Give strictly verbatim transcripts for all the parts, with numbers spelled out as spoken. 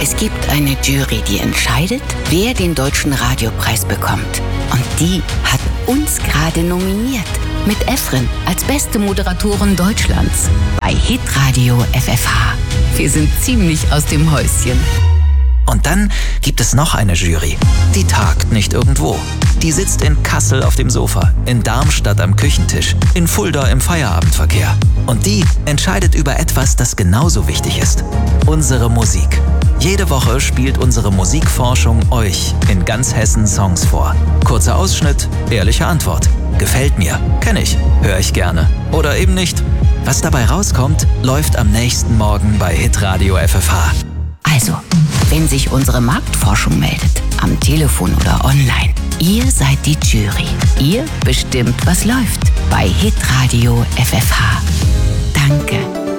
Es gibt eine Jury, die entscheidet, wer den Deutschen Radiopreis bekommt. Und die hat uns gerade nominiert. Mit Efren als beste Moderatorin Deutschlands. Bei Hitradio F F H. Wir sind ziemlich aus dem Häuschen. Und dann gibt es noch eine Jury. Die tagt nicht irgendwo. Die sitzt in Kassel auf dem Sofa, in Darmstadt am Küchentisch, in Fulda im Feierabendverkehr. Und die entscheidet über etwas, das genauso wichtig ist. Unsere Musik. Jede Woche spielt unsere Musikforschung euch in ganz Hessen Songs vor. Kurzer Ausschnitt, ehrliche Antwort. Gefällt mir, kenne ich, höre ich gerne. Oder eben nicht. Was dabei rauskommt, läuft am nächsten Morgen bei Hitradio F F H. Also, wenn sich unsere Marktforschung meldet, am Telefon oder online, ihr seid die Jury. Ihr bestimmt, was läuft bei Hitradio F F H. Danke.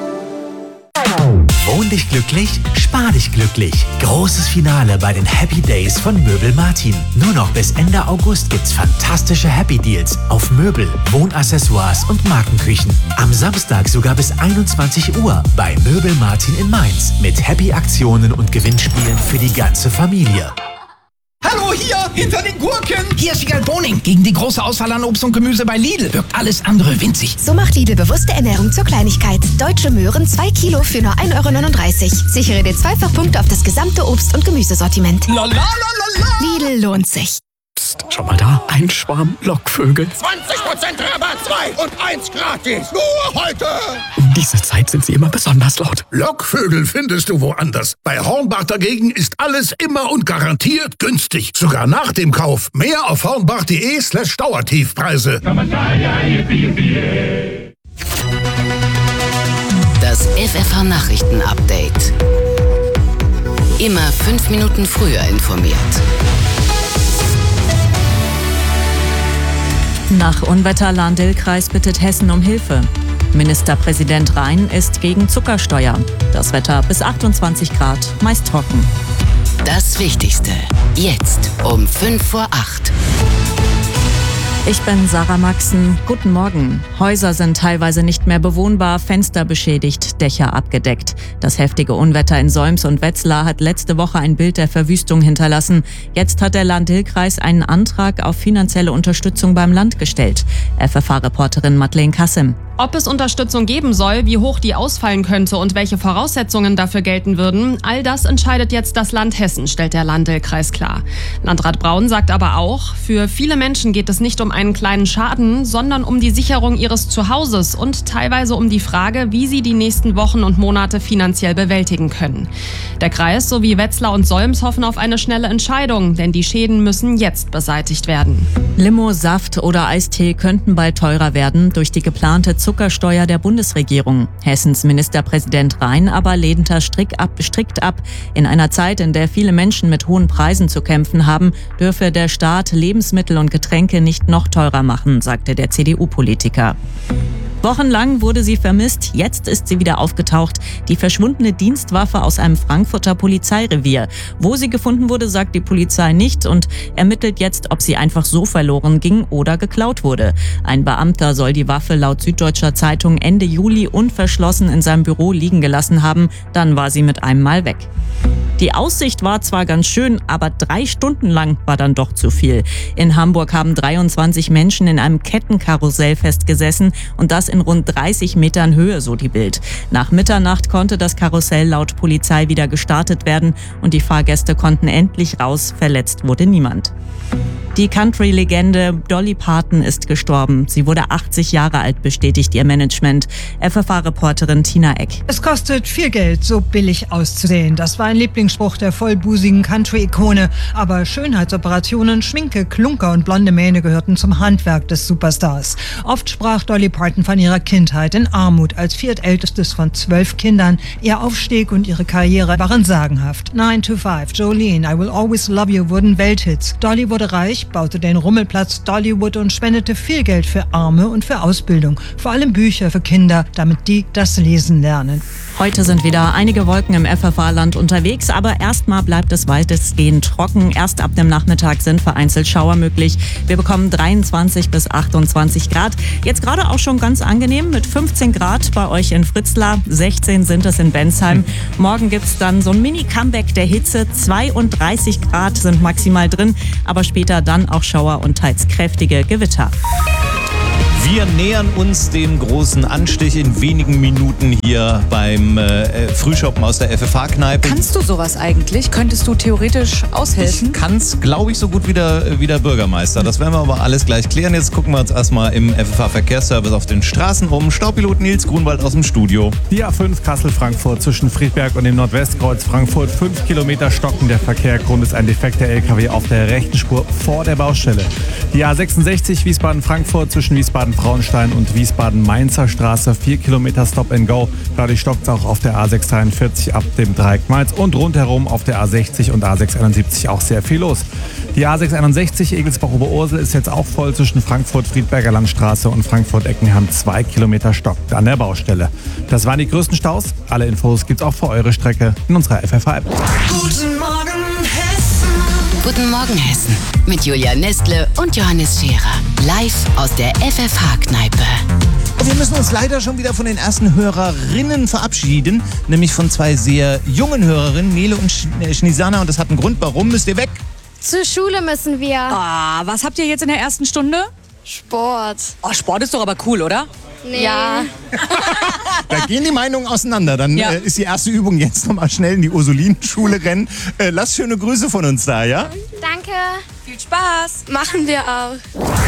Wohn dich glücklich, spar dich glücklich. Großes Finale bei den Happy Days von Möbel Martin. Nur noch bis Ende August gibt's fantastische Happy Deals auf Möbel, Wohnaccessoires und Markenküchen. Am Samstag sogar bis einundzwanzig Uhr bei Möbel Martin in Mainz mit Happy Aktionen und Gewinnspielen für die ganze Familie. Hallo hier, hinter den Gurken! Hier ist Sigurd Boning. Gegen die große Auswahl an Obst und Gemüse bei Lidl wirkt alles andere winzig. So macht Lidl bewusste Ernährung zur Kleinigkeit. Deutsche Möhren zwei Kilo für nur ein Euro neununddreißig. Sichere dir Zweifachpunkte auf das gesamte Obst- und Gemüsesortiment. La la la la la. Lidl lohnt sich. Psst, schau mal da, ein Schwarm Lockvögel. zwanzig Prozent Rabatt, zwei und eins gratis. Nur heute. Um diese Zeit sind sie immer besonders laut. Lockvögel findest du woanders. Bei Hornbach dagegen ist alles immer und garantiert günstig. Sogar nach dem Kauf. Mehr auf hornbach.de slash Dauertiefpreise. Das F F H Nachrichten-Update. Immer fünf Minuten früher informiert. Nach Unwetter Lahn-Dill-Kreis bittet Hessen um Hilfe. Ministerpräsident Rhein ist gegen Zuckersteuer. Das Wetter bis achtundzwanzig Grad, meist trocken. Das Wichtigste. Jetzt um fünf vor acht. Ich bin Sarah Maxen. Guten Morgen. Häuser sind teilweise nicht mehr bewohnbar, Fenster beschädigt, Dächer abgedeckt. Das heftige Unwetter in Solms und Wetzlar hat letzte Woche ein Bild der Verwüstung hinterlassen. Jetzt hat der Lahn-Dill-Kreis einen Antrag auf finanzielle Unterstützung beim Land gestellt. F F H-Reporterin Madeleine Kassim. Ob es Unterstützung geben soll, wie hoch die ausfallen könnte und welche Voraussetzungen dafür gelten würden, all das entscheidet jetzt das Land Hessen, stellt der Lahn-Dill-Kreis klar. Landrat Braun sagt aber auch, für viele Menschen geht es nicht um einen kleinen Schaden, sondern um die Sicherung ihres Zuhauses und teilweise um die Frage, wie sie die nächsten Wochen und Monate finanziell bewältigen können. Der Kreis sowie Wetzlar und Solms hoffen auf eine schnelle Entscheidung, denn die Schäden müssen jetzt beseitigt werden. Limo, Saft oder Eistee könnten bald teurer werden durch die geplante Zuckersteuer der Bundesregierung. Hessens Ministerpräsident Rhein aber lehnt das strikt ab, strikt ab. In einer Zeit, in der viele Menschen mit hohen Preisen zu kämpfen haben, dürfe der Staat Lebensmittel und Getränke nicht noch teurer machen, sagte der C D U-Politiker. Wochenlang wurde sie vermisst, jetzt ist sie wieder aufgetaucht. Die verschwundene Dienstwaffe aus einem Frankfurter Polizeirevier. Wo sie gefunden wurde, sagt die Polizei nicht und ermittelt jetzt, ob sie einfach so verloren ging oder geklaut wurde. Ein Beamter soll die Waffe laut Süddeutscher Zeitung Ende Juli unverschlossen in seinem Büro liegen gelassen haben. Dann war sie mit einem Mal weg. Die Aussicht war zwar ganz schön, aber drei Stunden lang war dann doch zu viel. In Hamburg haben dreiundzwanzig Menschen in einem Kettenkarussell festgesessen und das in rund dreißig Metern Höhe, so die Bild. Nach Mitternacht konnte das Karussell laut Polizei wieder gestartet werden und die Fahrgäste konnten endlich raus, verletzt wurde niemand. Die Country-Legende Dolly Parton ist gestorben. Sie wurde achtzig Jahre alt, bestätigt ihr Management. F F H-Reporterin Tina Eck. Es kostet viel Geld, so billig auszusehen. Das war ein Lieblingsspruch der vollbusigen Country-Ikone. Aber Schönheitsoperationen, Schminke, Klunker und blonde Mähne gehörten zum Handwerk des Superstars. Oft sprach Dolly Parton von ihrer Kindheit in Armut als viertältestes von zwölf Kindern. Ihr Aufstieg und ihre Karriere waren sagenhaft. nine to five, Jolene, I Will Always Love You wurden Welthits. Dolly wurde reich, baute den Rummelplatz Dollywood und spendete viel Geld für Arme und für Ausbildung. Vor allem Bücher für Kinder, damit die das Lesen lernen. Heute sind wieder einige Wolken im F F A-Land unterwegs, aber erstmal bleibt es weitestgehend trocken. Erst ab dem Nachmittag sind vereinzelt Schauer möglich. Wir bekommen dreiundzwanzig bis achtundzwanzig Grad. Jetzt gerade auch schon ganz angenehm mit fünfzehn Grad bei euch in Fritzlar, sechzehn sind es in Bensheim. Morgen gibt's dann so ein Mini-Comeback der Hitze. zweiunddreißig Grad sind maximal drin, aber später dann auch Schauer und teils kräftige Gewitter. Wir nähern uns dem großen Anstich in wenigen Minuten hier beim äh, Frühschoppen aus der F F H-Kneipe. Kannst du sowas eigentlich? Könntest du theoretisch aushelfen? Ich kann's, glaube ich, so gut wie der, wie der Bürgermeister. Das werden wir aber alles gleich klären. Jetzt gucken wir uns erstmal im F F H-Verkehrsservice auf den Straßen um. Staupilot Nils Grunwald aus dem Studio. Die A fünf Kassel-Frankfurt zwischen Friedberg und dem Nordwestkreuz Frankfurt. Fünf Kilometer stocken der Verkehr. Grund ist ein defekter L K W auf der rechten Spur vor der Baustelle. Die A sechsundsechzig Wiesbaden-Frankfurt zwischen Wiesbaden-Frauenstein und Wiesbaden-Mainzer Straße. Vier Kilometer Stop and Go. Dadurch stockt es auch auf der A sechs dreiundvierzig ab dem Dreieck Mainz und rundherum auf der A sechzig und A sechs einundsiebzig auch sehr viel los. Die A sechs einundsechzig Egelsbach-Oberursel ist jetzt auch voll zwischen Frankfurt-Friedberger Landstraße und Frankfurt-Eckenheim. Zwei Kilometer stockt an der Baustelle. Das waren die größten Staus. Alle Infos gibt's auch für eure Strecke in unserer F F H-App. Guten Morgen Hessen. Guten Morgen Hessen. Mit Julia Nestle und Johannes Scherer. Live aus der F F H-Kneipe. Wir müssen uns leider schon wieder von den ersten Hörerinnen verabschieden, nämlich von zwei sehr jungen Hörerinnen, Nele und Schnisana. Und das hat einen Grund. Warum müsst ihr weg? Zur Schule müssen wir. Ah, was habt ihr jetzt in der ersten Stunde? Sport. Oh, Sport ist doch aber cool, oder? Nee. Ja. Da gehen die Meinungen auseinander. Dann ja. äh, ist die erste Übung jetzt nochmal schnell in die Ursulinenschule rennen. Äh, lass schöne Grüße von uns da, ja? Danke. Viel Spaß. Machen wir auch.